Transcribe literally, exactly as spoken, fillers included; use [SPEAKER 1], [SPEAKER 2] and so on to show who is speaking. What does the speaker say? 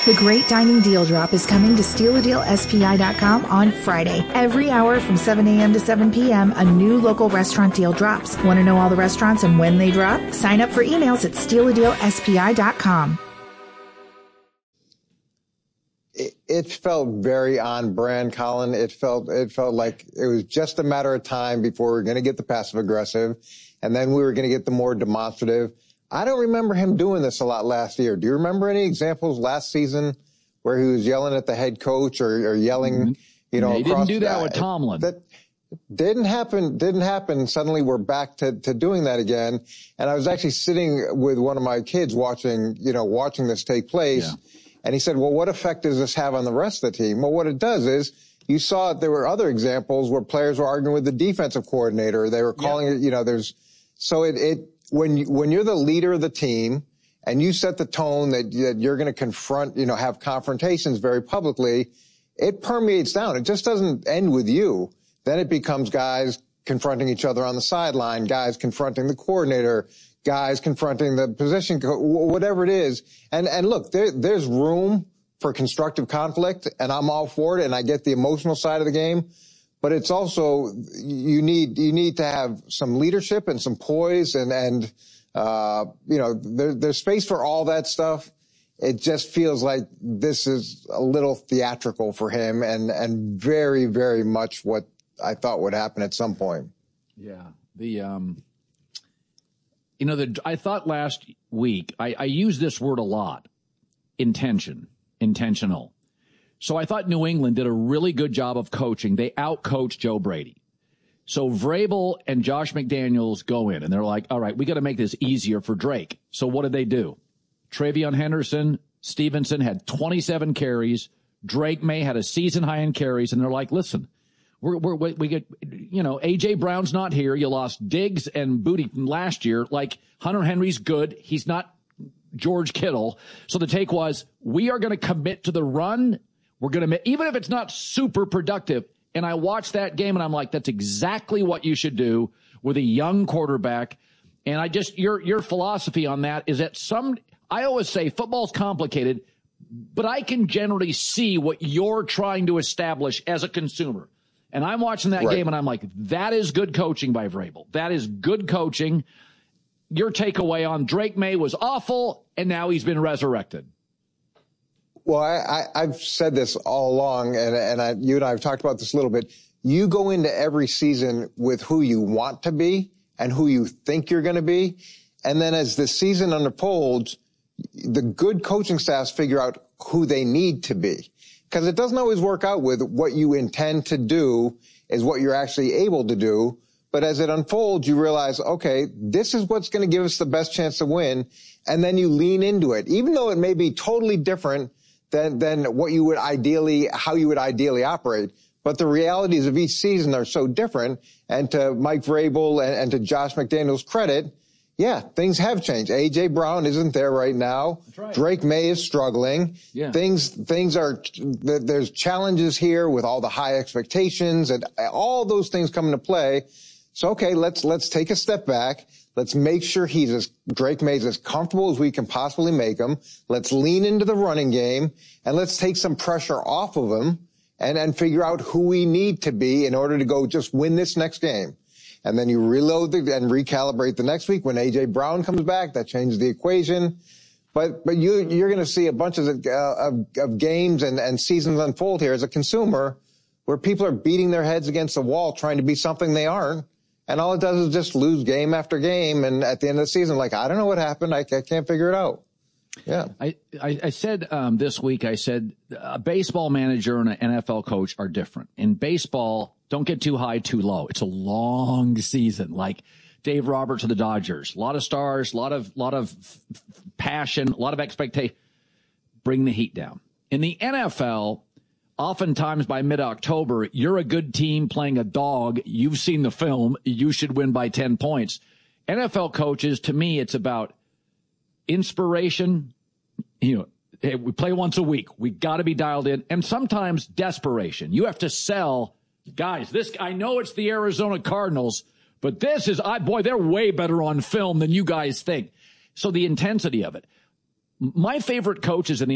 [SPEAKER 1] The Great Dining Deal Drop is coming to steal a deal S P I dot com on Friday. Every hour from seven a.m. to seven p.m., a new local restaurant deal drops. Want to know all the restaurants and when they drop? Sign up for emails at steal a deal S P I dot com.
[SPEAKER 2] It, it felt very on brand, Colin. It felt it felt like it was just a matter of time before we were going to get the passive aggressive, and then we were going to get the more demonstrative. I don't remember him doing this a lot last year. Do you remember any examples last season where he was yelling at the head coach or, or yelling, you know,
[SPEAKER 3] he
[SPEAKER 2] across?
[SPEAKER 3] He didn't do that with Tomlin.
[SPEAKER 2] That didn't happen. Didn't happen. Suddenly we're back to, to doing that again. And I was actually sitting with one of my kids watching, you know, watching this take place. Yeah. And he said, well, what effect does this have on the rest of the team? Well, what it does is you saw there were other examples where players were arguing with the defensive coordinator. They were calling yeah. it, you know, there's so it, it, When you, when you're the leader of the team and you set the tone that, that you're going to confront, you know, have confrontations very publicly, it permeates down. It just doesn't end with you. Then it becomes guys confronting each other on the sideline, guys confronting the coordinator, guys confronting the position, whatever it is. And, and look, there, there's room for constructive conflict, and I'm all for it, and I get the emotional side of the game. But it's also, you need, you need to have some leadership and some poise and, and, uh, you know, there, there's space for all that stuff. It just feels like this is a little theatrical for him and, and very, very much what I thought would happen at some point.
[SPEAKER 3] Yeah. The, um, you know, the, I thought last week, I, I used this word a lot, intention, intentional. So I thought New England did a really good job of coaching. They out-coached Joe Brady. So Vrabel and Josh McDaniels go in, and they're like, all right, we got to make this easier for Drake. So what did they do? Travion Henderson, Stevenson had twenty-seven carries. Drake May had a season high in carries, and they're like, listen, we're, we're, we get, you know, A J. Brown's not here. You lost Diggs and Booty from last year. Like, Hunter Henry's good. He's not George Kittle. So the take was, we are going to commit to the run. We're going to, even if it's not super productive. And I watched that game and I'm like, that's exactly what you should do with a young quarterback. And I just, your, your philosophy on that is that some, I always say football's complicated, but I can generally see what you're trying to establish as a consumer. And I'm watching that right. game and I'm like, that is good coaching by Vrabel. That is good coaching. Your takeaway on Drake May was awful, and now he's been resurrected.
[SPEAKER 2] Well, I, I, I've said this all along, and, and I, you and I have talked about this a little bit. You go into every season with who you want to be and who you think you're going to be. And then as the season unfolds, the good coaching staffs figure out who they need to be. Because it doesn't always work out with what you intend to do is what you're actually able to do. But as it unfolds, you realize, okay, this is what's going to give us the best chance to win. And then you lean into it, even though it may be totally different than, than what you would ideally, how you would ideally operate. But the realities of each season are so different. And to Mike Vrabel and, and to Josh McDaniels' credit, yeah, things have changed. A J. Brown isn't there right now.
[SPEAKER 3] That's right.
[SPEAKER 2] Drake May is struggling.
[SPEAKER 3] Yeah.
[SPEAKER 2] Things, things are, there's challenges here with all the high expectations and all those things come into play. So, okay, let's, let's take a step back. Let's make sure he's as, Drake May's as comfortable as we can possibly make him. Let's lean into the running game and let's take some pressure off of him and, and figure out who we need to be in order to go just win this next game. And then you reload the, and recalibrate the next week when A J. Brown comes back. That changes the equation. But, but you, you're going to see a bunch of, uh, of, of games and, and seasons unfold here as a consumer where people are beating their heads against the wall trying to be something they aren't. And all it does is just lose game after game. And at the end of the season, like, I don't know what happened. I, I can't figure it out. Yeah.
[SPEAKER 3] I, I, I said um, this week, I said a baseball manager and an N F L coach are different. In baseball, don't get too high, too low. It's a long season. Like Dave Roberts of the Dodgers, a lot of stars, a lot of, lot of passion, a lot of expectation. Bring the heat down. In the N F L, oftentimes by mid-October, you're a good team playing a dog. You've seen the film. You should win by ten points. N F L coaches, to me, it's about inspiration. You know, hey, we play once a week. We got to be dialed in. And sometimes desperation. You have to sell. Guys, this, I know it's the Arizona Cardinals, but this is, I boy, they're way better on film than you guys think. So the intensity of it. My favorite coaches in the